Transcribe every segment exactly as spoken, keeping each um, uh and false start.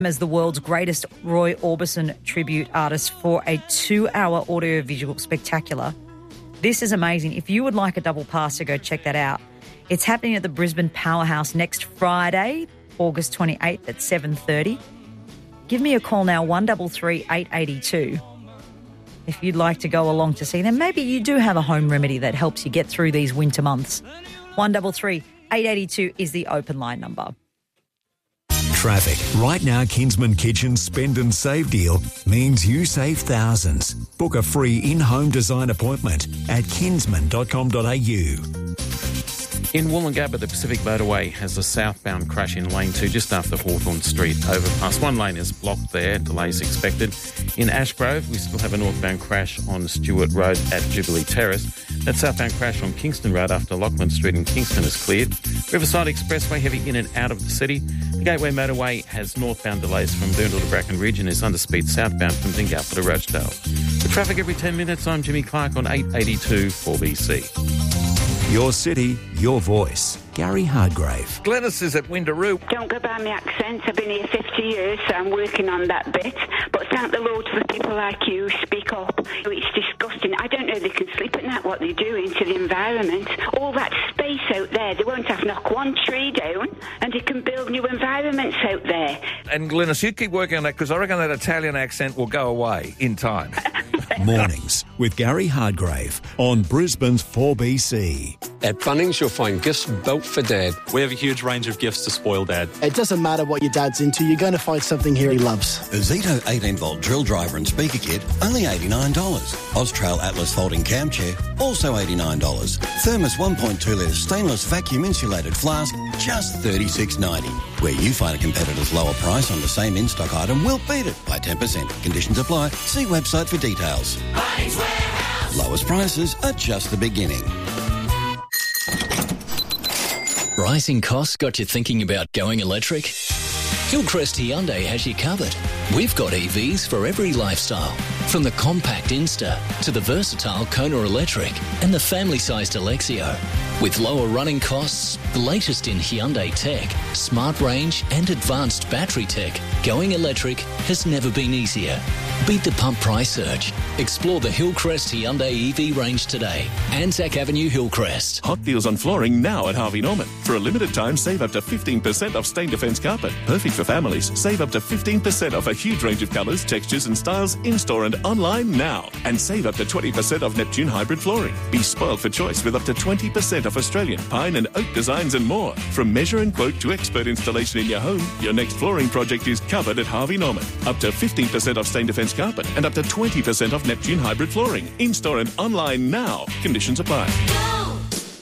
as the world's greatest Roy Orbison tribute artist for a two-hour audio-visual spectacular. This is amazing. If you would like a double pass to go check that out, it's happening at the Brisbane Powerhouse next Friday, August twenty-eighth at seven thirty. Give me a call now, one three three, eight eight two. If you'd like to go along to see them. Maybe you do have a home remedy that helps you get through these winter months. one three three, eight eight two is the open line number. Traffic. Right now, Kinsman Kitchen's Spend and Save deal means you save thousands. Book a free in-home design appointment at kinsman dot com dot a u. In Wollongabba, the Pacific Motorway has a southbound crash in lane two just after Hawthorn Street overpass. One lane is blocked there, delays expected. In Ashgrove, we still have a northbound crash on Stewart Road at Jubilee Terrace. That southbound crash on Kingston Road after Lachlan Street in Kingston is cleared. Riverside Expressway heavy in and out of the city. The Gateway Motorway has northbound delays from Boondall to Bracken Ridge and is underspeed southbound from Dingalpa to Roachdale. The traffic every ten minutes, I'm Jimmy Clark on eight eighty-two four B C. Your city, your voice. Gary Hardgrave. Glenys is at Windaroo. Don't go by my accent. I've been here fifty years, so I'm working on that bit. But thank the Lord for people like you who speak up. It's disgusting. I don't know if they can sleep at night, what they're doing to the environment. All that space out there, they won't have to knock one tree down and they can build new environments out there. And Glenys, you keep working on that because I reckon that Italian accent will go away in time. Mornings with Gary Hardgrave on Brisbane's four B C. At Bunnings, you'll find gifts built for Dad. We have a huge range of gifts to spoil Dad. It doesn't matter what your dad's into, you're going to find something here he loves. A Zito eighteen volt drill driver and speaker kit, only eighty-nine dollars. Austrail Atlas folding cam chair, also eighty-nine dollars. Thermos one point two litre stainless vacuum insulated flask, just thirty-six ninety. Where you find a competitor's lower price on the same in-stock item, we'll beat it by ten percent. Conditions apply. See website for details. Bunnings Warehouse. Lowest prices are just the beginning. Rising costs got you thinking about going electric? Hillcrest Hyundai has you covered. We've got E Vs for every lifestyle, from the compact Insta to the versatile Kona Electric and the family-sized Alexio. With lower running costs, the latest in Hyundai tech, smart range and advanced battery tech, going electric has never been easier. Beat the pump price surge. Explore the Hillcrest Hyundai E V range today. Anzac Avenue, Hillcrest. Hot deals on flooring now at Harvey Norman. For a limited time, save up to fifteen percent off stain defence carpet. Perfect for families. Save up to fifteen percent off a huge range of colours, textures and styles in-store and online now. And save up to twenty percent off Neptune hybrid flooring. Be spoiled for choice with up to twenty percent off Australian, pine and oak designs and more. From measure and quote to expert installation in your home, your next flooring project is covered at Harvey Norman. Up to fifteen percent off stain defence carpet and up to twenty percent off Neptune hybrid flooring. In-store and online now. Conditions apply. Go!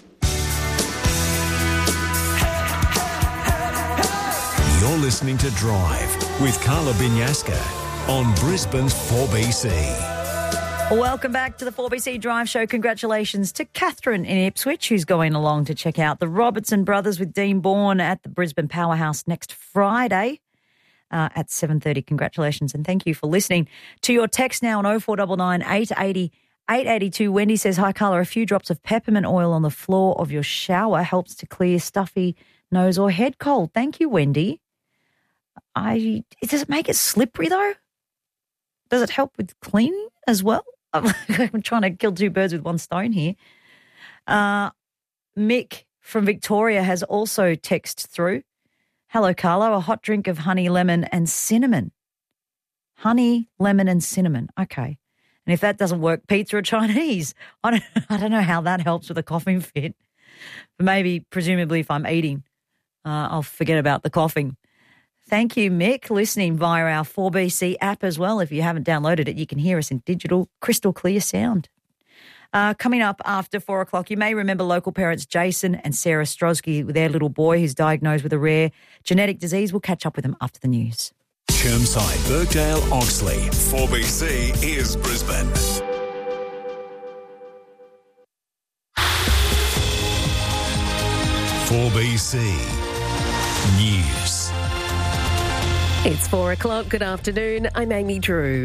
You're listening to Drive with Carla Binyaska on Brisbane's four B C. Welcome back to the four B C Drive Show. Congratulations to Catherine in Ipswich, who's going along to check out the Robertson Brothers with Dean Bourne at the Brisbane Powerhouse next Friday uh, at seven thirty. Congratulations and thank you for listening. To your text now on oh four nine nine, eight eight oh, eight eight two. Wendy says, hi, Carla, a few drops of peppermint oil on the floor of your shower helps to clear stuffy nose or head cold. Thank you, Wendy. I Does it make it slippery, though? Does it help with cleaning as well? I'm trying to kill two birds with one stone here. Uh, Mick from Victoria has also texted through. Hello, Carlo. A hot drink of honey, lemon and cinnamon. Honey, lemon and cinnamon. Okay. And if that doesn't work, pizza or Chinese. I don't, I don't know how that helps with a coughing fit. But maybe, presumably, if I'm eating, uh, I'll forget about the coughing. Thank you, Mick, listening via our four B C app as well. If you haven't downloaded it, you can hear us in digital, crystal clear sound. Uh, coming up after four o'clock, you may remember local parents Jason and Sarah Strosky with their little boy who's diagnosed with a rare genetic disease. We'll catch up with them after the news. Chermside, Birkdale, Oxley. four B C is Brisbane. four B C News. It's four o'clock. Good afternoon. I'm Amy Drew.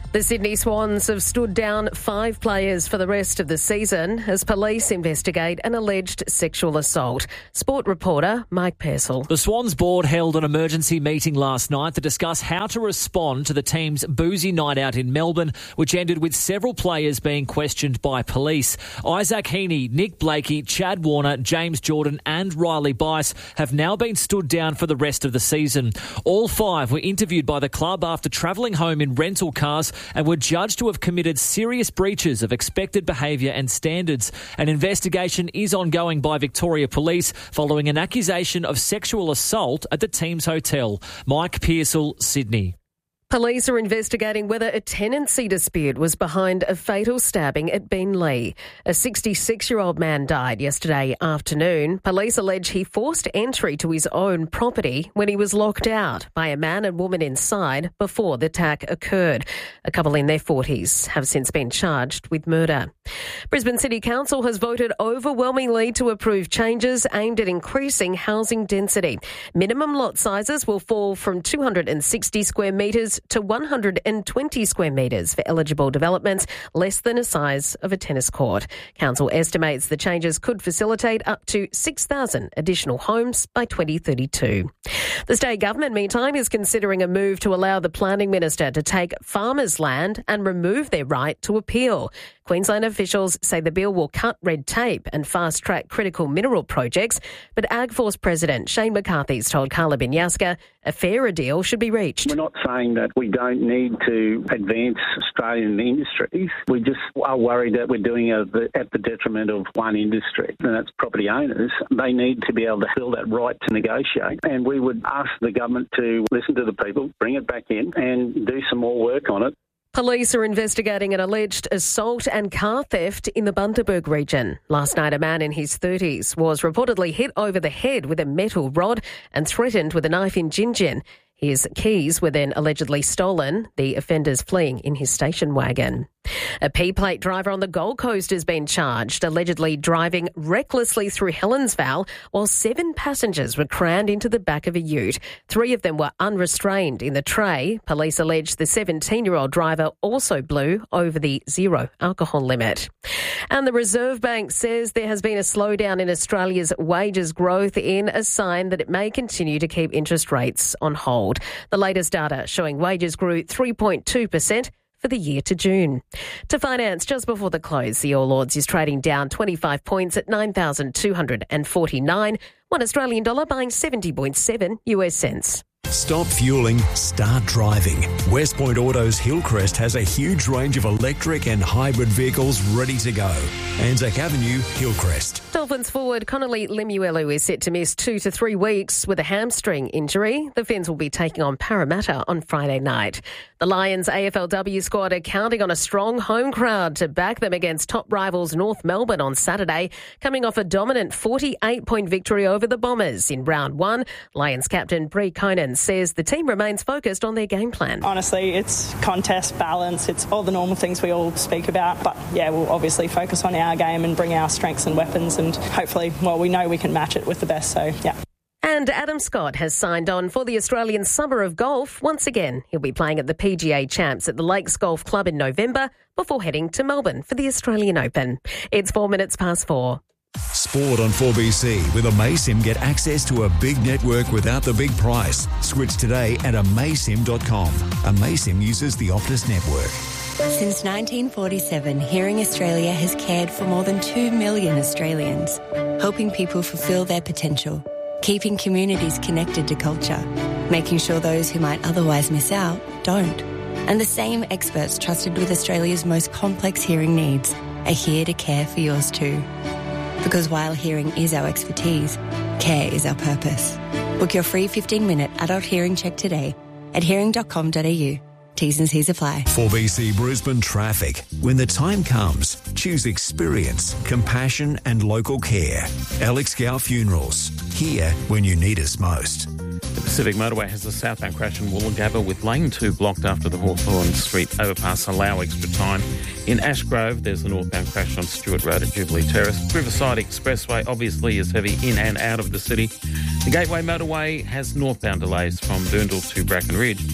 The Sydney Swans have stood down five players for the rest of the season as police investigate an alleged sexual assault. Sport reporter Mike Purcell. The Swans board held an emergency meeting last night to discuss how to respond to the team's boozy night out in Melbourne, which ended with several players being questioned by police. Isaac Heaney, Nick Blakey, Chad Warner, James Jordan and Riley Bice have now been stood down for the rest of the season. All five were interviewed by the club after travelling home in rental cars and were judged to have committed serious breaches of expected behaviour and standards. An investigation is ongoing by Victoria Police following an accusation of sexual assault at the team's hotel. Mike Pearsall, Sydney. Police are investigating whether a tenancy dispute was behind a fatal stabbing at Beenleigh. A sixty-six-year-old man died yesterday afternoon. Police allege he forced entry to his own property when he was locked out by a man and woman inside before the attack occurred. A couple in their forties have since been charged with murder. Brisbane City Council has voted overwhelmingly to approve changes aimed at increasing housing density. Minimum lot sizes will fall from two hundred sixty square metres to one hundred twenty square metres for eligible developments, less than the size of a tennis court. Council estimates the changes could facilitate up to six thousand additional homes by twenty thirty-two. The state government, meantime, is considering a move to allow the planning minister to take farmers' land and remove their right to appeal. Queensland officials say the bill will cut red tape and fast-track critical mineral projects, but AgForce President Shane McCarthy's told Carla Binyasca a fairer deal should be reached. We're not saying that we don't need to advance Australian industries. We just are worried that we're doing it at the detriment of one industry, and that's property owners. They need to be able to feel that right to negotiate, and we would ask the government to listen to the people, bring it back in and do some more work on it. Police are investigating an alleged assault and car theft in the Bundaberg region. Last night, a man in his thirties was reportedly hit over the head with a metal rod and threatened with a knife in Gingin. His keys were then allegedly stolen, the offenders fleeing in his station wagon. A P-plate driver on the Gold Coast has been charged, allegedly driving recklessly through Helensvale while seven passengers were crammed into the back of a ute. Three of them were unrestrained in the tray. Police allege the seventeen-year-old driver also blew over the zero alcohol limit. And the Reserve Bank says there has been a slowdown in Australia's wages growth in a sign that it may continue to keep interest rates on hold. The latest data showing wages grew three point two percent for the year to June. To finance, just before the close, the All Ords is trading down twenty-five points at nine thousand two hundred forty-nine. One Australian dollar buying seventy point seven U S cents. Stop fueling, start driving. West Point Autos Hillcrest has a huge range of electric and hybrid vehicles ready to go. Anzac Avenue, Hillcrest. Dolphins forward Connolly Lemuelu is set to miss two to three weeks with a hamstring injury. The Finns will be taking on Parramatta on Friday night. The Lions A F L W squad are counting on a strong home crowd to back them against top rivals North Melbourne on Saturday, coming off a dominant forty-eight point victory over the Bombers in round one. Lions captain Bree Conan says the team remains focused on their game plan. Honestly, it's contest, balance, it's all the normal things we all speak about. But yeah, we'll obviously focus on our game and bring our strengths and weapons, and hopefully, well, we know we can match it with the best, so yeah. And Adam Scott has signed on for the Australian Summer of Golf once again. He'll be playing at the P G A Champs at the Lakes Golf Club in November before heading to Melbourne for the Australian Open. It's four minutes past four. Sport on four B C. With Amaysim, get access to a big network without the big price. Switch today at amaysim dot com. Amaysim uses the Optus network. Since nineteen forty-seven, Hearing Australia has cared for more than two million Australians, helping people fulfil their potential, keeping communities connected to culture, making sure those who might otherwise miss out don't. And the same experts trusted with Australia's most complex hearing needs are here to care for yours too. Because while hearing is our expertise, care is our purpose. Book your free fifteen-minute adult hearing check today at hearing dot com dot a u. T's and C's apply. four B C Brisbane traffic. When the time comes, choose experience, compassion and local care. Alex Gow Funerals. Here when you need us most. The Pacific Motorway has a southbound crash in Woolloongabba with lane two blocked after the Hawthorn Street overpass. Allow extra time. In Ashgrove, there's a northbound crash on Stewart Road at Jubilee Terrace. Riverside Expressway obviously is heavy in and out of the city. The Gateway Motorway has northbound delays from Boondall to Bracken Ridge.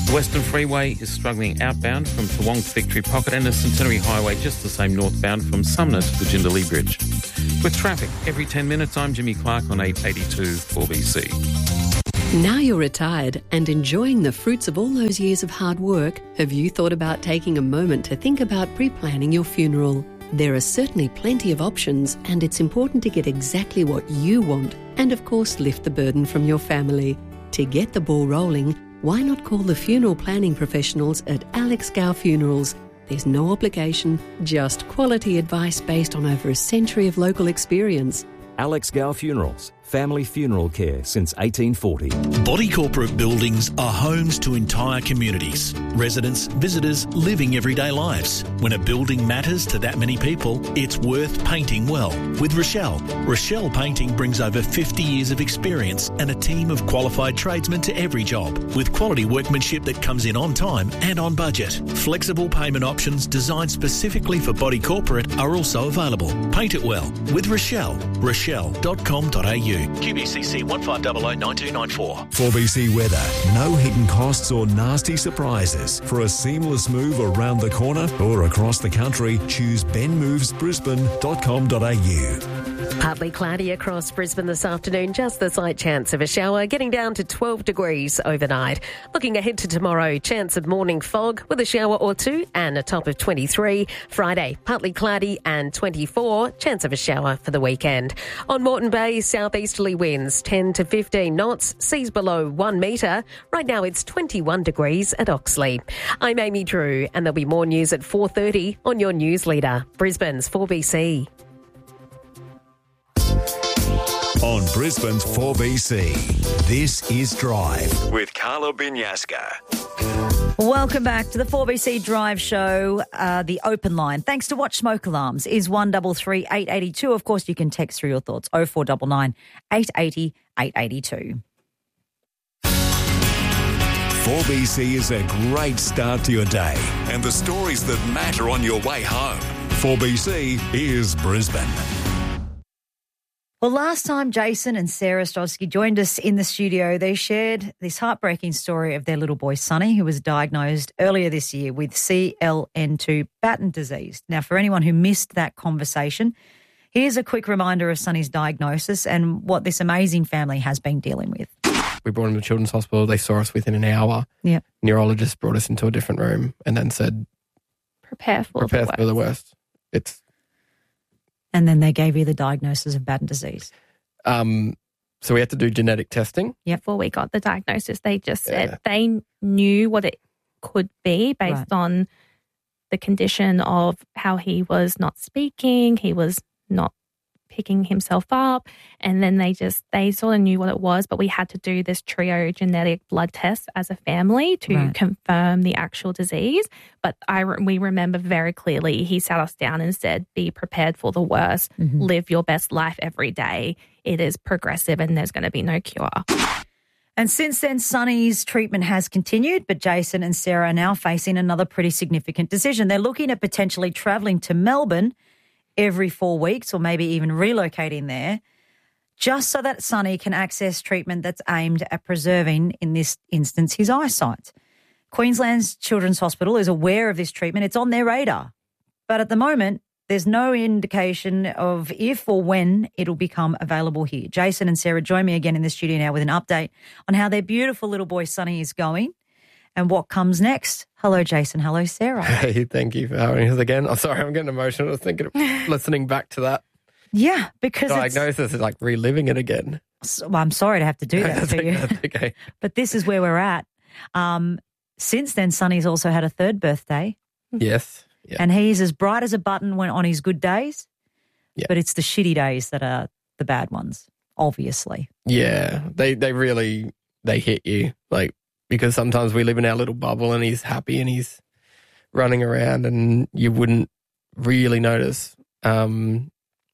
The Western Freeway is struggling outbound from Toowong to Victory Pocket, and the Centenary Highway just the same northbound from Sumner to the Jindalee Bridge. With traffic every ten minutes, I'm Jimmy Clark on eight eighty-two four B C. Now you're retired and enjoying the fruits of all those years of hard work, have you thought about taking a moment to think about pre-planning your funeral? There are certainly plenty of options, and it's important to get exactly what you want and, of course, lift the burden from your family. To get the ball rolling, why not call the funeral planning professionals at Alex Gow Funerals? There's no obligation, just quality advice based on over a century of local experience. Alex Gow Funerals, family funeral care since eighteen forty. Body corporate buildings are homes to entire communities. Residents, visitors, living everyday lives. When a building matters to that many people, it's worth painting well. With Rochelle. Rochelle Painting brings over fifty years of experience and a team of qualified tradesmen to every job, with quality workmanship that comes in on time and on budget. Flexible payment options designed specifically for body corporate are also available. Paint it well with Rochelle. Rochelle dot com dot a u. Q B C C one five zero zero nine two nine four. four B C weather. No hidden costs or nasty surprises. For a seamless move around the corner or across the country, choose ben moves brisbane dot com dot a u. Partly cloudy across Brisbane this afternoon, just the slight chance of a shower, getting down to twelve degrees overnight. Looking ahead to tomorrow, chance of morning fog with a shower or two and a top of twenty-three. Friday, partly cloudy and twenty-four, chance of a shower for the weekend. On Moreton Bay, southeasterly winds ten to fifteen knots, seas below one metre. Right now it's twenty-one degrees at Oxley. I'm Amy Drew, and there'll be more news at four thirty on your news leader, Brisbane's four B C. On Brisbane's four B C, this is Drive with Carla Binyaska. Welcome back to the four B C Drive Show. Uh, the open line, thanks to Watch Smoke Alarms, is one three three eight eight two. Of course, you can text through your thoughts, oh four nine nine eight eight zero eight eight two. four B C is a great start to your day and the stories that matter on your way home. four B C is Brisbane. Well, last time Jason and Sarah Strosky joined us in the studio, they shared this heartbreaking story of their little boy, Sonny, who was diagnosed earlier this year with C L N two Batten disease. Now, for anyone who missed that conversation, here's a quick reminder of Sonny's diagnosis and what this amazing family has been dealing with. We brought him to Children's Hospital. They saw us within an hour. Yep. Neurologist brought us into a different room and then said, Prepare for prepare the worst. for the worst. It's And then they gave you the diagnosis of Batten disease. Um, so we had to do genetic testing. Yep. Before we got the diagnosis, they just said Yeah. they knew what it could be based Right. on the condition of how he was not speaking, he was not picking himself up, and then they just, they sort of knew what it was, but we had to do this trio genetic blood test as a family to Right. confirm the actual disease. But I, re- we remember very clearly, he sat us down and said, be prepared for the worst, Mhm. live your best life every day. It is progressive and there's going to be no cure. And since then, Sonny's treatment has continued, but Jason and Sarah are now facing another pretty significant decision. They're looking at potentially travelling to Melbourne every four weeks or maybe even relocating there just so that Sonny can access treatment that's aimed at preserving, in this instance, his eyesight. Queensland's Children's Hospital is aware of this treatment. It's on their radar. But at the moment, there's no indication of if or when it'll become available here. Jason and Sarah join me again in the studio now with an update on how their beautiful little boy Sonny is going and what comes next. Hello, Jason. Hello, Sarah. Hey, thank you for having us again. I'm sorry, I'm getting emotional. I was thinking of listening back to that Yeah, because diagnosis is like reliving it again. it's... Well, I'm sorry to have to do that That's to you. okay, that's okay. But this is where we're at. Um, since then, Sonny's also had a third birthday. Yes. Yeah. And he's as bright as a button when on his good days. Yeah. But it's the shitty days that are the bad ones, obviously. Yeah, they they really they hit you, like, because sometimes we live in our little bubble and he's happy and he's running around and you wouldn't really notice, um,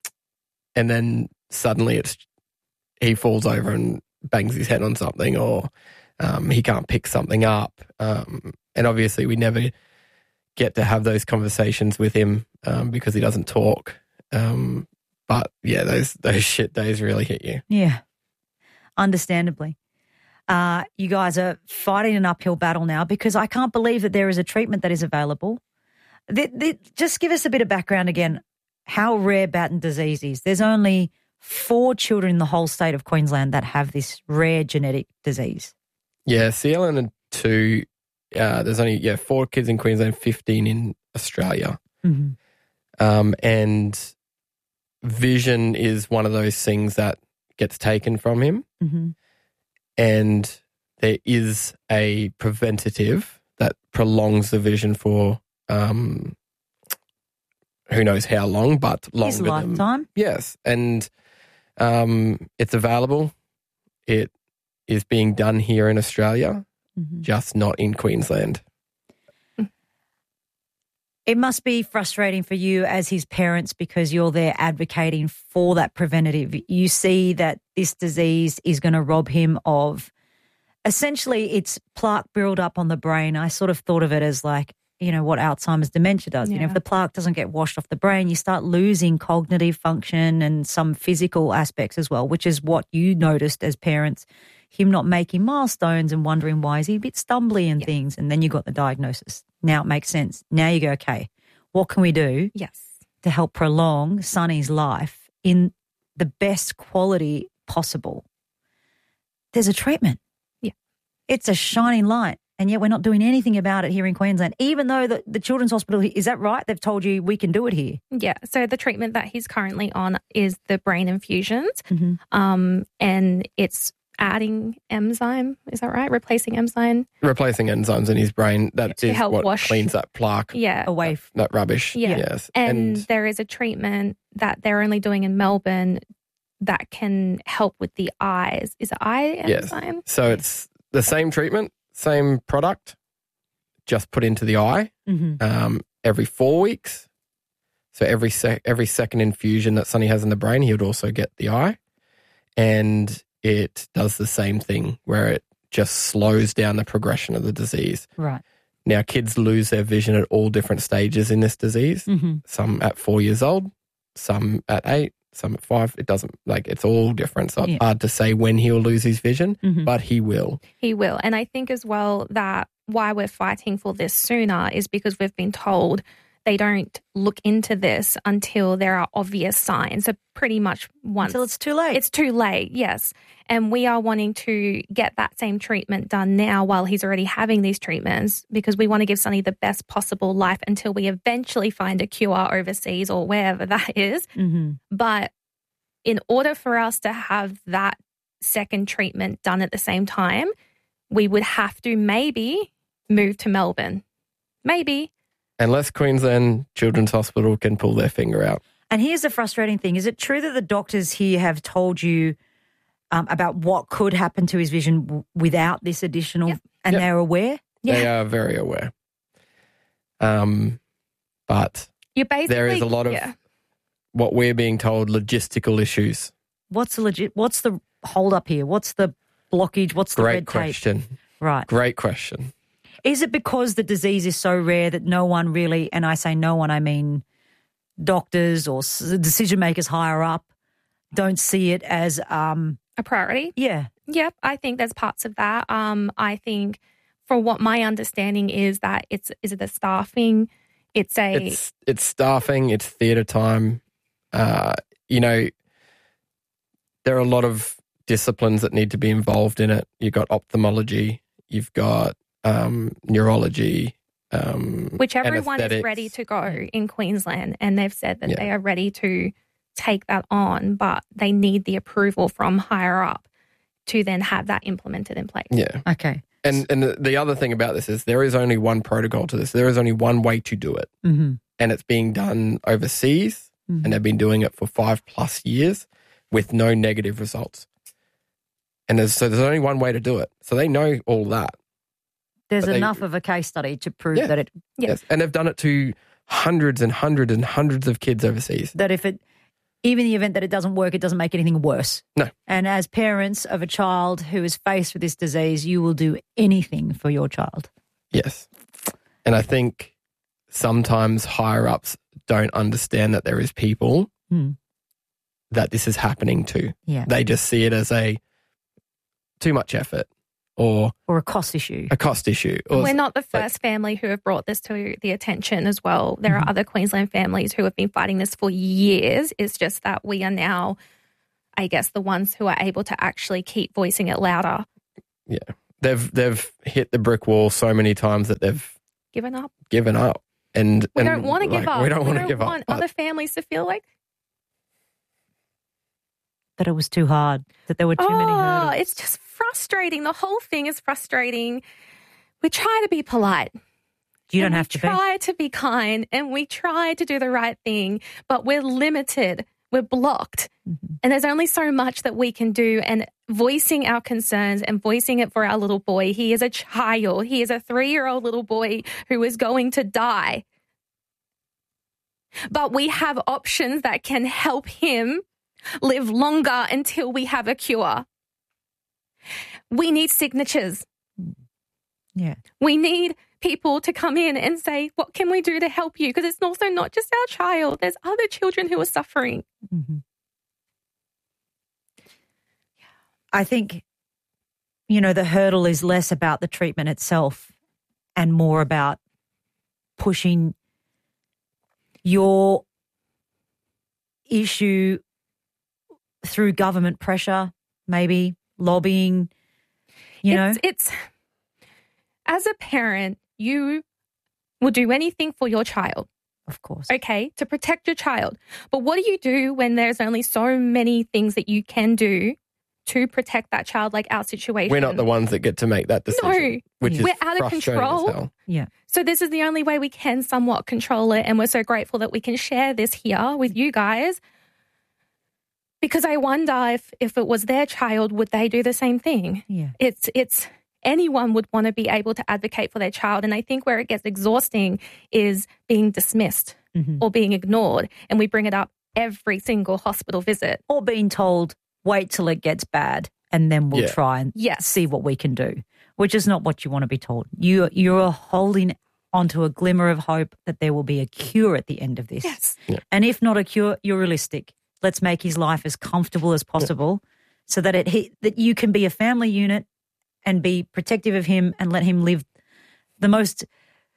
and then suddenly it's he falls over and bangs his head on something, or um, he can't pick something up, um, and obviously we never get to have those conversations with him um, because he doesn't talk. Um, but yeah, those those shit days really hit you. Yeah, understandably. Uh, you guys are fighting an uphill battle now because I can't believe that there is a treatment that is available. The, the, just give us a bit of background again, how rare Batten disease is. There's only four children in the whole state of Queensland that have this rare genetic disease. Yeah, C L N two, uh, there's only yeah four kids in Queensland, fifteen in Australia. Mm-hmm. Um, and vision is one of those things that gets taken from him. Mm-hmm. And there is a preventative that prolongs the vision for um, who knows how long, but longer. His lifetime? Than, yes. And um, it's available. It is being done here in Australia, mm-hmm. just not in Queensland. It must be frustrating for you as his parents because you're there advocating for that preventative. You see that this disease is going to rob him of, essentially it's plaque build up on the brain. I sort of thought of it as like, you know, what Alzheimer's dementia does. Yeah. You know, if the plaque doesn't get washed off the brain, you start losing cognitive function and some physical aspects as well, which is what you noticed as parents, him not making milestones and wondering why is he a bit stumbly and yeah. things. And then you got the diagnosis. Now it makes sense. Now you go, okay, what can we do yes. to help prolong Sonny's life in the best quality possible? There's a treatment. Yeah. It's a shining light. And yet we're not doing anything about it here in Queensland, even though the, the Children's Hospital, is that right? They've told you we can do it here. Yeah. So the treatment that he's currently on is the brain infusions, mm-hmm. um, and it's adding enzyme. Is that right? Replacing enzyme? Replacing enzymes in his brain. That to is help what wash, cleans that plaque yeah. away. That, that rubbish. Yeah. Yes. And, and there is a treatment that they're only doing in Melbourne that can help with the eyes. Is it eye yes. enzyme? So it's the same treatment, same product, just put into the eye mm-hmm. um, every four weeks. So every sec- every second infusion that Sonny has in the brain, he would also get the eye. And it does the same thing where it just slows down the progression of the disease. Right. Now, kids lose their vision at all different stages in this disease. Mm-hmm. Some at four years old, some at eight, some at five. It doesn't, like, it's all different. So yeah. it's hard to say when he'll lose his vision, mm-hmm. but he will. He will. And I think as well that why we're fighting for this sooner is because we've been told they don't look into this until there are obvious signs. So pretty much once. Until it's too late. It's too late, yes. And we are wanting to get that same treatment done now while he's already having these treatments because we want to give Sonny the best possible life until we eventually find a cure overseas or wherever that is. Mm-hmm. But in order for us to have that second treatment done at the same time, we would have to maybe move to Melbourne. Maybe. Unless Queensland Children's Hospital can pull their finger out. And here's the frustrating thing. Is it true that the doctors here have told you um, about what could happen to his vision w- without this additional, yep. and yep. they're aware? They yeah. are very aware. Um, but You're basically, there is a lot of yeah. what we're being told logistical issues. What's the legit? What's the hold up here? What's the blockage? What's the Great red question. tape? Right. Great question. Is it because the disease is so rare that no one really, and I say no one, I mean doctors or decision makers higher up, don't see it as um, a priority? Yeah. Yep, I think there's parts of that. Um, I think for what my understanding is that it's is it the staffing? It's a it's it's staffing. It's theatre time. Uh, you know, there are a lot of disciplines that need to be involved in it. You've got ophthalmology. You've got um, neurology. Um, which everyone is ready to go in Queensland, and they've said that yeah. they are ready to take that on, but they need the approval from higher up to then have that implemented in place. Yeah. Okay. And and the, the other thing about this is there is only one protocol to this. There is only one way to do it. Mm-hmm. And it's being done overseas, mm-hmm. and they've been doing it for five plus years with no negative results. And there's, so there's only one way to do it. So they know all that. There's But enough they, of a case study to prove yeah, that it yeah. yes, and they've done it to hundreds and hundreds and hundreds of kids overseas. that if it, even in the event that it doesn't work, it doesn't make anything worse. No. And as parents of a child who is faced with this disease, you will do anything for your child. Yes. And I think sometimes higher ups don't understand that there is people Hmm. that this is happening to. Yeah. They just see it as a too much effort. or or a cost issue. A cost issue. Or We're not the first family who have brought this to the attention as well. There Mm-hmm. are other Queensland families who have been fighting this for years. It's just that we are now, I guess, the ones who are able to actually keep voicing it louder. Yeah. They've they've hit the brick wall so many times that they've Given up. given up. And We and, don't want to give like, up. We don't want to give want up. but- other families to feel like, That it was too hard, that there were too many oh, hurdles. it's just frustrating. The whole thing is frustrating. We try to be polite. You don't and have we to be. try to be kind and we try to do the right thing, but we're limited. We're blocked. Mm-hmm. And there's only so much that we can do. And voicing our concerns and voicing it for our little boy, he is a child. He is a three-year-old little boy who is going to die. But we have options that can help him live longer until we have a cure. We need signatures. Yeah. We need people to come in and say, what can we do to help you? Because it's also not just our child. There's other children who are suffering. Mm-hmm. I think, you know, the hurdle is less about the treatment itself and more about pushing your issue through government pressure, maybe lobbying, you know. It's, it's as a parent, you will do anything for your child. Of course. Okay, to protect your child. But what do you do when there's only so many things that you can do to protect that child, like our situation? We're not the ones that get to make that decision. No, which is we're out of frustrating as control. hell. Yeah. So this is the only way we can somewhat control it, and we're so grateful that we can share this here with you guys. Because I wonder if, if it was their child, would they do the same thing? Yeah. It's it's anyone would want to be able to advocate for their child. And I think where it gets exhausting is being dismissed mm-hmm. or being ignored. And we bring it up every single hospital visit. Or being told, wait till it gets bad and then we'll Yeah. try and yes. see what we can do, which is not what you want to be told. You, you're holding onto a glimmer of hope that there will be a cure at the end of this. Yes. Yeah. And if not a cure, you're realistic. Let's make his life as comfortable as possible so that it he, that you can be a family unit and be protective of him and let him live the most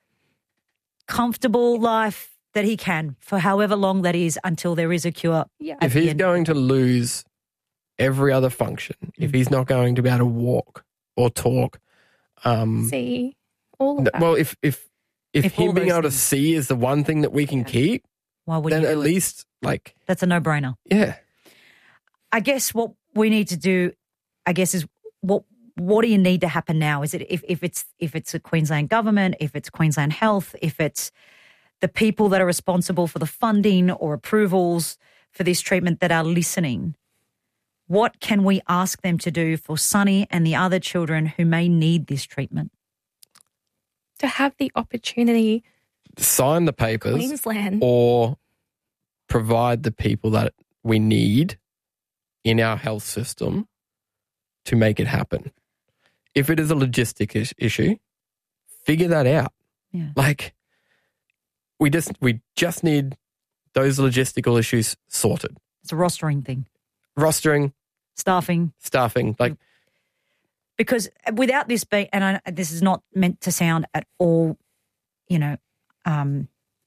comfortable life that he can for however long that is until there is a cure. Yeah. If he's going to lose every other function, if he's not going to be able to walk or talk, um, See, all of th- that. well, if if if, If all him being those able to things- see is the one thing that we can keep, Why would then you at do it? least like That's a no-brainer. yeah, I guess what we need to do, I guess, is what what do you need to happen now? Is it if, if it's if it's a Queensland government, if it's Queensland Health, if it's the people that are responsible for the funding or approvals for this treatment that are listening, what can we ask them to do for Sonny and the other children who may need this treatment? To have the opportunity, sign the papers Queensland. or provide the people that we need in our health system to make it happen. If it is a logistic is- issue, figure that out. Yeah. Like we just we just need those logistical issues sorted. It's a rostering thing. Rostering, staffing, staffing, like because without this being, and I, this is not meant to sound at all, you know, um,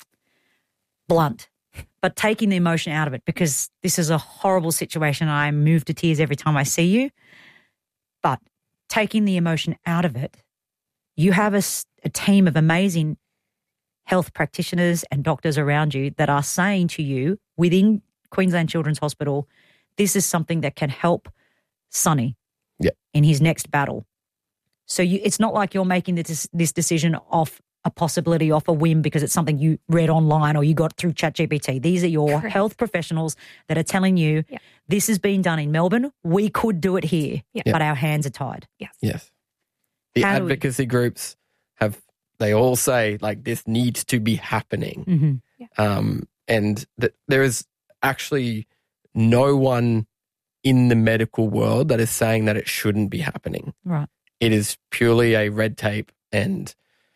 blunt, but taking the emotion out of it, because this is a horrible situation. I move to tears every time I see you, but taking the emotion out of it, you have a, s- a team of amazing health practitioners and doctors around you that are saying to you within Queensland Children's Hospital, this is something that can help Sonny yeah. in his next battle. So you, it's not like you're making this, this decision off a possibility, off a whim, because it's something you read online or you got through ChatGPT. These are your Correct. health professionals that are telling you Yeah. this has been done in Melbourne. We could do it here, Yeah. but our hands are tied. Yes. yes. The How do we- advocacy groups have they all say like this needs to be happening. Mm-hmm. Um, and that there is actually no one in the medical world that is saying that it shouldn't be happening. Right. It is purely a red tape and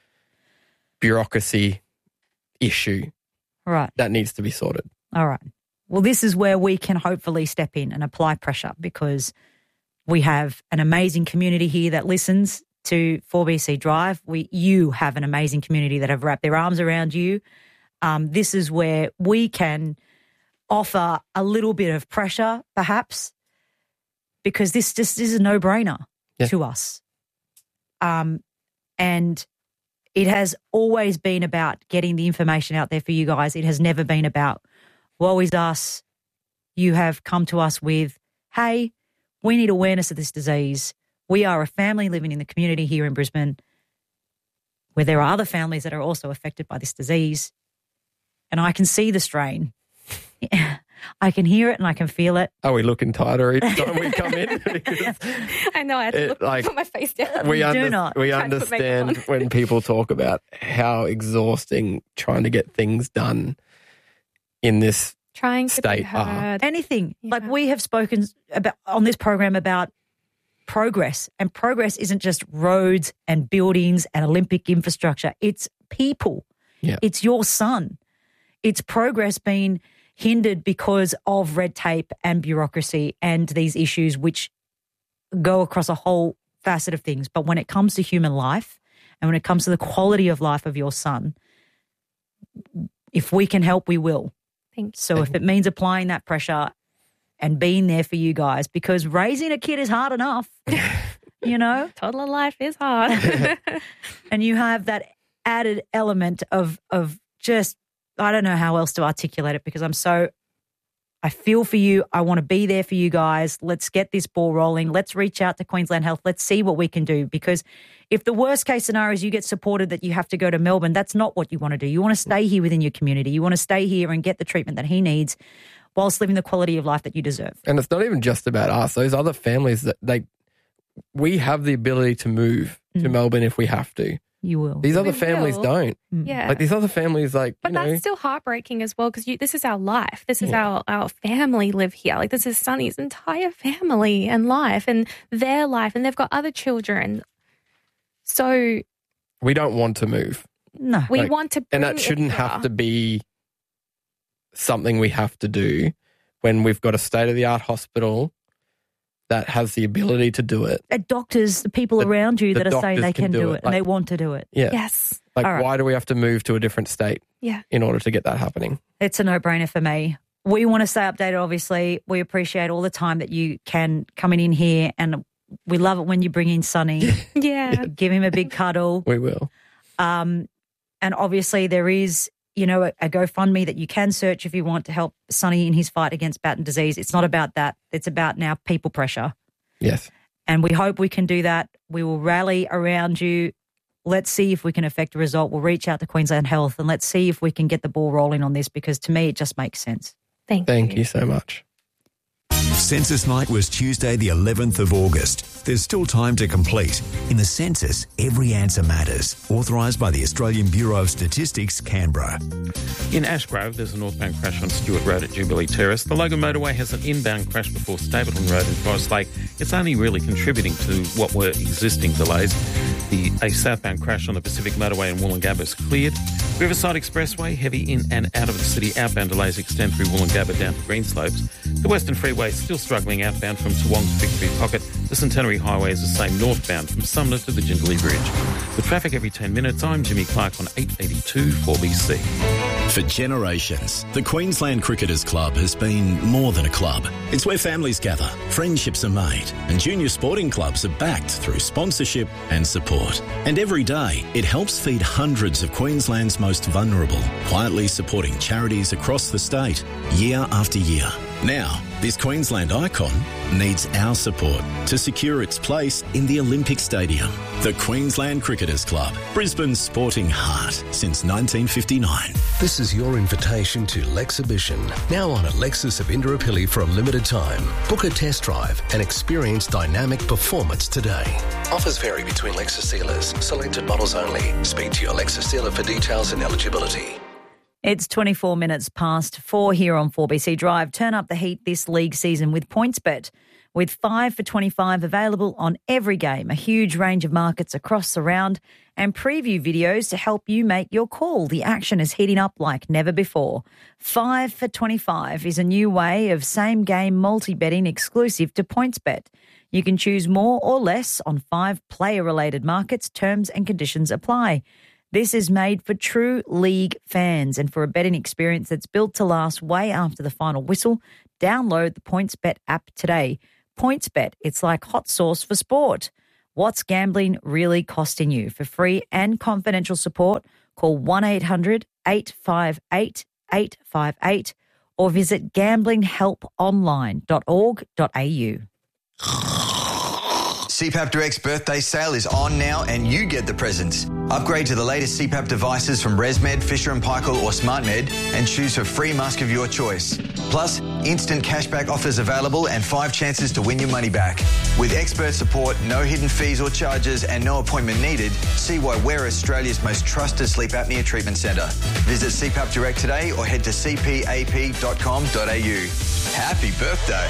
bureaucracy issue Right. that needs to be sorted. All right. Well, this is where we can hopefully step in and apply pressure, because We have an amazing community here that listens to four B C Drive. We, you have an amazing community that have wrapped their arms around you. Um, this is where we can offer a little bit of pressure, perhaps, because this just is a no-brainer yeah. to us. Um, and it has always been about getting the information out there for you guys. It has never been about, woe is us. You have come to us with, hey, we need awareness of this disease. We are a family living in the community here in Brisbane where there are other families that are also affected by this disease. And I can see the strain. I can hear it and I can feel it. Are we looking tighter each time we come in? Because I know, I had to it, look, like, put my face down. We, Do under, not. we Try to put makeup understand on. when people talk about how exhausting trying to get things done in this Trying to be state are. heard. Anything. Like we have spoken about on this program about progress, and progress isn't just roads and buildings and Olympic infrastructure. It's people. Yeah. It's your son. It's progress being hindered because of red tape and bureaucracy and these issues which go across a whole facet of things. But when it comes to human life and when it comes to the quality of life of your son, if we can help, we will. Thank you. So if it means applying that pressure and being there for you guys, because raising a kid is hard enough, you know. Toddler life is hard. And you have that added element of of just, I don't know how else to articulate it, because I'm so, I feel for you. I want to be there for you guys. Let's get this ball rolling. Let's reach out to Queensland Health. Let's see what we can do, because if the worst case scenario is you get supported that you have to go to Melbourne, that's not what you want to do. You want to stay here within your community. You want to stay here and get the treatment that he needs whilst living the quality of life that you deserve. And it's not even just about us. Those other families, that they, we have the ability to move to Mm. Melbourne if we have to. You will. These other We families will. don't. Yeah. Like these other families, like, But you know. that's still heartbreaking as well, because this is our life. This is Yeah. our, our family live here. Like, this is Sonny's entire family and life and their life, and they've got other children. So we don't want to move. No. we Like, want to and that bring shouldn't extra. have to be something we have to do when we've got a state-of-the-art hospital that has the ability to do it. Uh, doctors, the people The- around you the that are saying doctors they can can do do it. it and they Like- want to do it. Yeah. Yes. Like, All right. why do we have to move to a different state Yeah. in order to get that happening? It's a no-brainer for me. We want to stay updated, obviously. We appreciate all the time that you can coming in here, and we love it when you bring in Sonny. Yeah. Give him a big cuddle. We will. Um, and obviously there is, you know, a, a GoFundMe that you can search if you want to help Sonny in his fight against Batten disease. It's not about that. It's about now people pressure. Yes. And we hope we can do that. We will rally around you. Let's see if we can affect a result. We'll reach out to Queensland Health and let's see if we can get the ball rolling on this, because to me it just makes sense. Thank, Thank you. you so much. Census night was Tuesday, the eleventh of August. There's still time to complete. In the census, every answer matters. Authorised by the Australian Bureau of Statistics, Canberra. In Ashgrove, there's a northbound crash on Stewart Road at Jubilee Terrace. The Logan motorway has an inbound crash before Stapleton Road in Forest Lake. It's only really contributing to what were existing delays. The a southbound crash on the Pacific motorway in Wollongabba is cleared. Riverside Expressway, heavy in and out of the city. Outbound delays extend through Wollongabba down to Greenslopes. The Western Freeway is still struggling outbound from Toowong to Victory Pocket. The Centenary Highway is the same northbound from Sumner to the Jindalee Bridge. With traffic every ten minutes, I'm Jimmy Clark on eight eighty-two four B C. For generations, the Queensland Cricketers Club has been more than a club. It's where families gather, friendships are made, and junior sporting clubs are backed through sponsorship and support. And every day, it helps feed hundreds of Queensland's most vulnerable, quietly supporting charities across the state, year after year. Now, this Queensland icon needs our support to secure its place in the Olympic Stadium. The Queensland Cricketers Club, Brisbane's sporting heart since nineteen fifty-nine. This is your invitation to Lexhibition, now on a Lexus of Indooroopilly for a limited time. Book a test drive and experience dynamic performance today. Offers vary between Lexus dealers. Selected models only. Speak to your Lexus dealer for details and eligibility. It's twenty-four minutes past four here on four B C Drive. Turn up the heat this league season with PointsBet. With five for twenty-five available on every game, a huge range of markets across the round, and preview videos to help you make your call. The action is heating up like never before. five for twenty-five is a new way of same-game multi-betting exclusive to PointsBet. You can choose more or less on five player-related markets. Terms and conditions apply. This is made for true league fans and for a betting experience that's built to last way after the final whistle. Download the PointsBet app today. PointsBet, it's like hot sauce for sport. What's gambling really costing you? For free and confidential support, call one eight hundred eight five eight eight five eight or visit gambling help online dot org dot a u. C PAP Direct's birthday sale is on now and you get the presents. Upgrade to the latest C PAP devices from ResMed, Fisher and Paykel or SmartMed and choose a free mask of your choice. Plus, instant cashback offers available and five chances to win your money back. With expert support, no hidden fees or charges and no appointment needed, see why we're Australia's most trusted sleep apnea treatment centre. Visit C PAP Direct today or head to c p a p dot com dot a u. Happy birthday.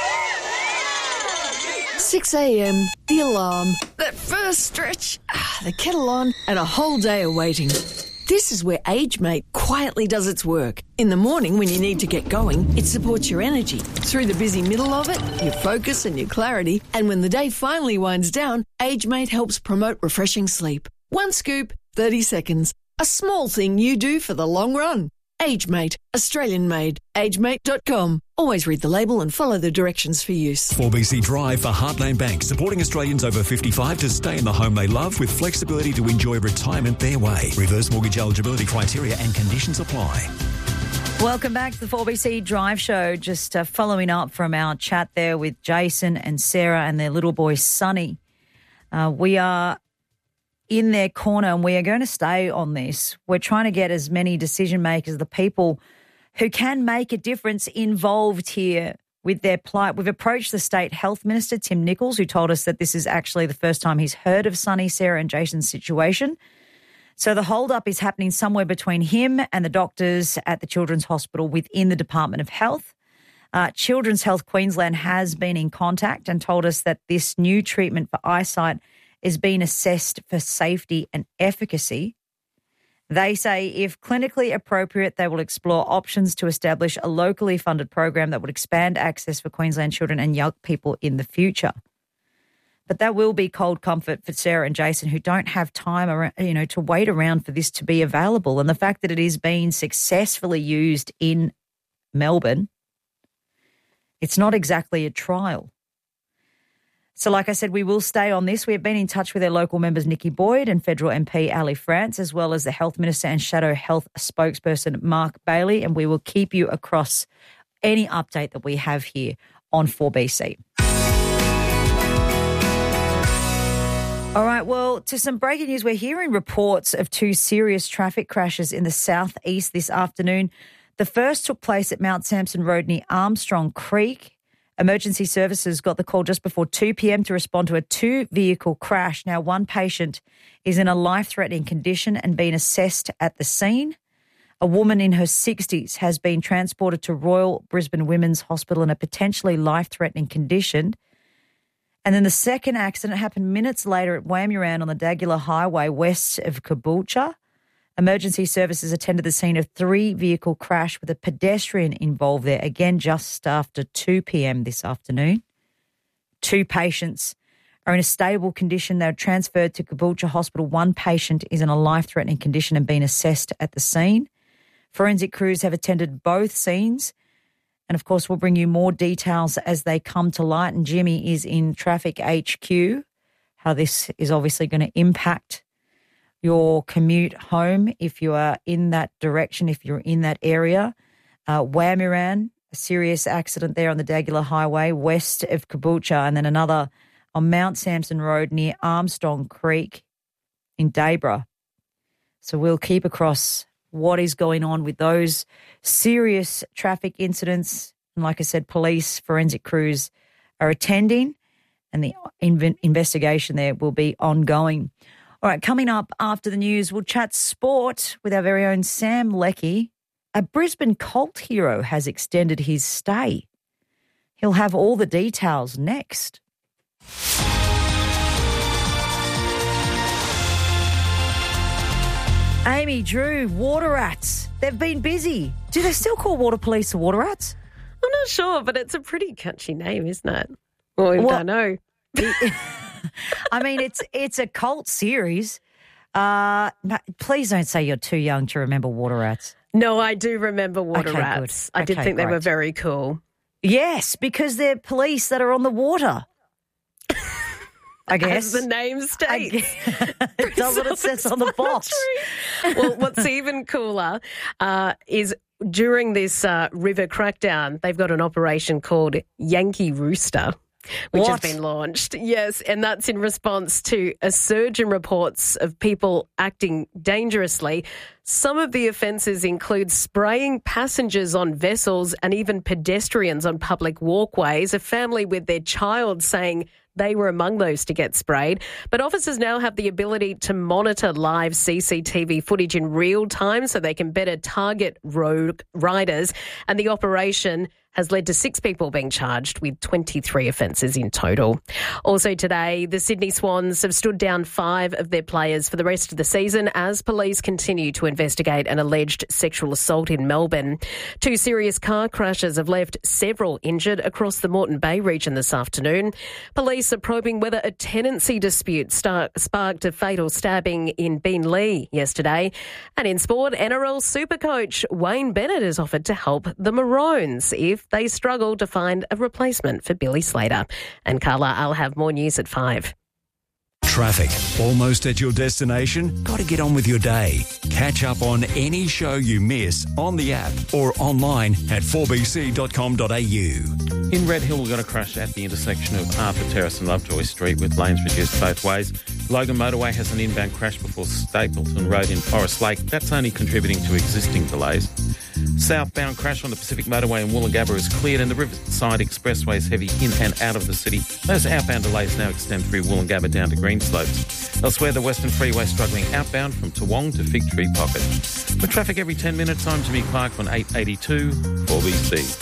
six a.m, the alarm, that first stretch, the kettle on, and a whole day of waiting. This is where AgeMate quietly does its work. In the morning when you need to get going, it supports your energy. Through the busy middle of it, your focus and your clarity. And when the day finally winds down, AgeMate helps promote refreshing sleep. One scoop, thirty seconds. A small thing you do for the long run. AgeMate, Australian made. agemate dot com. Always read the label and follow the directions for use. four B C Drive for Heartland Bank, supporting Australians over fifty-five to stay in the home they love with flexibility to enjoy retirement their way. Reverse mortgage eligibility criteria and conditions apply. Welcome back to the four B C Drive Show. Just uh, following up from our chat there with Jason and Sarah and their little boy Sonny. Uh, we are in their corner and we are going to stay on this. We're trying to get as many decision makers, the people who can make a difference, involved here with their plight. We've approached the State Health Minister, Tim Nichols, who told us that this is actually the first time he's heard of Sonny, Sarah and Jason's situation. So the hold-up is happening somewhere between him and the doctors at the Children's Hospital within the Department of Health. Uh, Children's Health Queensland has been in contact and told us that this new treatment for eyesight is being assessed for safety and efficacy. They say if clinically appropriate, they will explore options to establish a locally funded program that would expand access for Queensland children and young people in the future. But that will be cold comfort for Sarah and Jason, who don't have time, around, you know, to wait around for this to be available. And the fact that it is being successfully used in Melbourne, it's not exactly a trial. So like I said, we will stay on this. We have been in touch with their local members, Nikki Boyd and Federal M P Ali France, as well as the Health Minister and Shadow Health spokesperson, Mark Bailey, and we will keep you across any update that we have here on four B C. All right, well, to some breaking news, we're hearing reports of two serious traffic crashes in the southeast this afternoon. The first took place at Mount Sampson Road near Armstrong Creek. Emergency services got the call just before two p.m. to respond to a two-vehicle crash. Now, one patient is in a life-threatening condition and being assessed at the scene. A woman in her sixties has been transported to Royal Brisbane Women's Hospital in a potentially life-threatening condition. And then the second accident happened minutes later at Wamuran on the Dagular Highway west of Caboolture. Emergency services attended the scene of three-vehicle crash with a pedestrian involved there, again just after two p.m. this afternoon. Two patients are in a stable condition. They were transferred to Caboolture Hospital. One patient is in a life-threatening condition and being assessed at the scene. Forensic crews have attended both scenes. And, of course, we'll bring you more details as they come to light. And Jimmy is in Traffic H Q, how this is obviously going to impact your commute home if you are in that direction, if you're in that area. Uh, Wamuran, a serious accident there on the Dagular Highway west of Caboolture, and then another on Mount Sampson Road near Armstrong Creek in Daybra. So we'll keep across what is going on with those serious traffic incidents. And like I said, police, forensic crews are attending and the inv- investigation there will be ongoing. All right, coming up after the news, we'll chat sport with our very own Sam Leckie. A Brisbane cult hero has extended his stay. He'll have all the details next. Amy, Drew, water rats. They've been busy. Do they still call water police the water rats? I'm not sure, but it's a pretty catchy name, isn't it? Well, I Well, don't know. I mean, it's it's a cult series. Uh, no, please don't say you're too young to remember Water Rats. No, I do remember Water Okay, Rats. good. I did Okay, think they were great. very cool. Yes, because they're police that are on the water. I guess. As the name states. It does what it says on the box. Well, what's even cooler uh, is during this uh, river crackdown, they've got an operation called Yankee Rooster, which What? has been launched. Yes, and that's in response to a surge in reports of people acting dangerously. Some of the offences include spraying passengers on vessels and even pedestrians on public walkways. A family with their child saying they were among those to get sprayed. But officers now have the ability to monitor live C C T V footage in real time so they can better target road riders. And the operation has led to six people being charged with twenty-three offences in total. Also today, the Sydney Swans have stood down five of their players for the rest of the season as police continue to investigate an alleged sexual assault in Melbourne. Two serious car crashes have left several injured across the Moreton Bay region this afternoon. Police are probing whether a tenancy dispute start, sparked a fatal stabbing in Beenleigh yesterday. And in sport, N R L Supercoach Wayne Bennett has offered to help the Maroons if they struggle to find a replacement for Billy Slater. And Carla, I'll have more news at five. Traffic. Almost at your destination? Got to get on with your day. Catch up on any show you miss on the app or online at four b c dot com dot a u. In Red Hill, we've got a crash at the intersection of Arthur Terrace and Lovejoy Street with lanes reduced both ways. Logan Motorway has an inbound crash before Stapleton Road in Forest Lake. That's only contributing to existing delays. Southbound crash on the Pacific Motorway in Woolloongabba is cleared and the Riverside Expressway is heavy in and out of the city. Those outbound delays now extend through Woolloongabba down to Greenslopes. Elsewhere, the Western Freeway struggling outbound from Toowong to Fig Tree Pocket. With traffic every ten minutes, I'm Jimmy Clark on eight eighty-two four B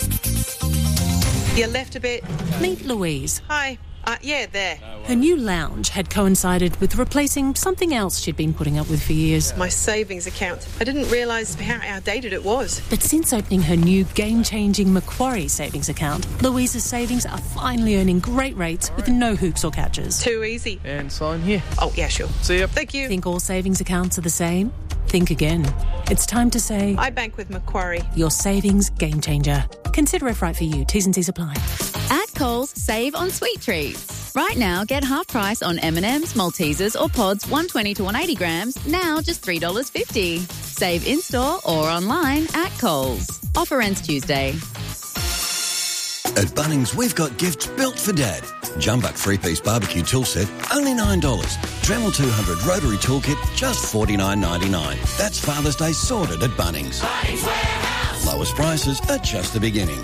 C. You left a bit. Meet Louise. Hi. Uh, yeah, there. Her new lounge had coincided with replacing something else she'd been putting up with for years. My savings account. I didn't realise how outdated it was. But since opening her new game-changing Macquarie savings account, Louise's savings are finally earning great rates with no hoops or catches. Too easy. And sign here. Oh, yeah, sure. See ya. Thank you. Think all savings accounts are the same? Think again. It's time to say... I bank with Macquarie. Your savings game changer. Consider if right for you. T's and C's apply. At Coles, save on sweet treats. Right now, get half price on M and M's, Maltesers or Pods one twenty to one eighty grams, now just three dollars fifty. Save in-store or online at Coles. Offer ends Tuesday. At Bunnings, we've got gifts built for Dad. Jumbuck three-piece barbecue tool set, only nine dollars. Dremel two hundred rotary toolkit, just forty-nine ninety-nine. That's Father's Day sorted at Bunnings. Bunnings Warehouse. Lowest prices are just the beginning.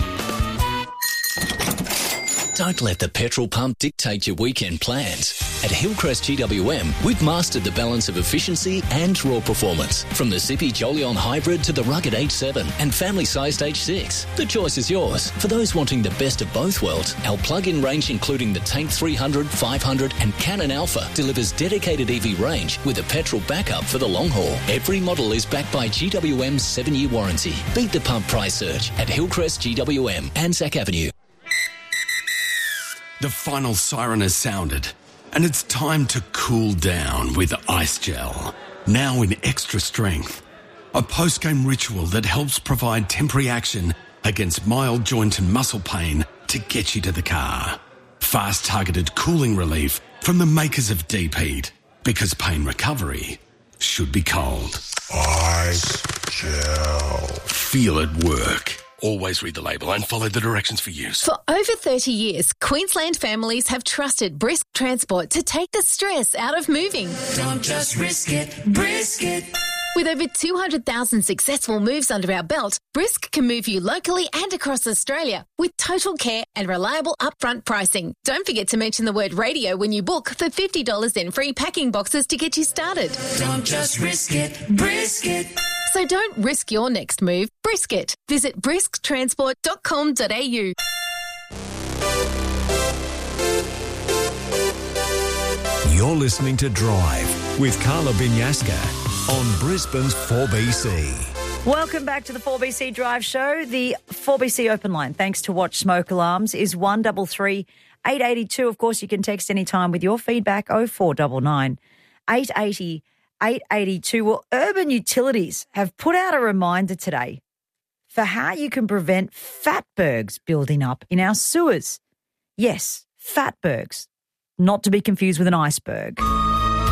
Don't let the petrol pump dictate your weekend plans. At Hillcrest G W M, we've mastered the balance of efficiency and raw performance. From the Zippy Jolion Hybrid to the rugged H seven and family-sized H six. The choice is yours. For those wanting the best of both worlds, our plug-in range including the Tank three hundred, five hundred and Cannon Alpha delivers dedicated E V range with a petrol backup for the long haul. Every model is backed by G W M's seven-year warranty. Beat the pump price surge at Hillcrest G W M, Anzac Avenue. The final siren has sounded, and it's time to cool down with Ice Gel. Now in extra strength. A post-game ritual that helps provide temporary action against mild joint and muscle pain to get you to the car. Fast targeted cooling relief from the makers of Deep Heat, because pain recovery should be cold. Ice Gel. Feel it work. Always read the label and follow the directions for use. For over thirty years, Queensland families have trusted Brisk Transport to take the stress out of moving. Don't just risk it, brisk it. With over two hundred thousand successful moves under our belt, Brisk can move you locally and across Australia with total care and reliable upfront pricing. Don't forget to mention the word radio when you book for fifty dollars in free packing boxes to get you started. Don't just risk it, brisk it. So don't risk your next move, brisk it. Visit brisk transport dot com dot a u. You're listening to Drive with Carla Binyaska on Brisbane's four B C. Welcome back to the four B C Drive Show. The four B C open line, thanks to Watch Smoke Alarms, is one double three eight eighty-two, of course, you can text anytime with your feedback, oh four nine nine, eight eighty, eight eighty-two. Well, Urban Utilities have put out a reminder today for how you can prevent fatbergs building up in our sewers. Yes, fatbergs, not to be confused with an iceberg.